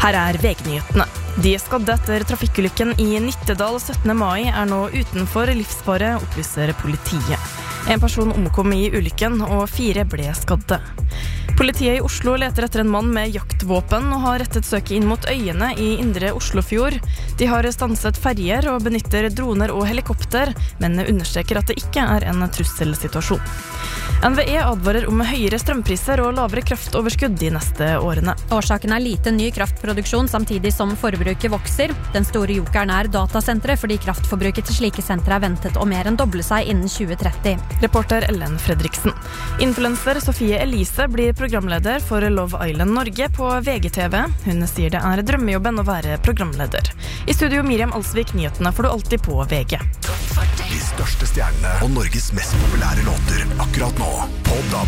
Her VG-nyhetene. De skadde etter trafikkulykken i Nittedal 17. mai nå utenfor livsfare, opplyser politiet. En person omkom i ulykken, og 4 ble skadde. Politiet i Oslo leter etter en mann med jaktvåpen og har rettet søket inn mot øyene i indre Oslofjord. De har stanset ferjer og benytter droner og helikopter, men understreker at det ikke en trusselsituasjon. NVE advarer om høyere strømpriser og lavere kraftoverskudd de neste årene. Årsaken lite ny kraftproduksjon samtidig som forbruket vokser. Den store jokeren datasentre, fordi kraftforbruket til slike sentre ventet å mer enn doble seg innen 2030. Reporter Ellen Fredriksen. Influencer Sofie Elise blir programleder for Love Island Norge på VGTV. Hun sier det drømmejobben å være programleder. I studio Miriam Alsvik, nyhetene får du alltid på VG. De største stjernene og Norges mest populære låter akkurat nå på DAB.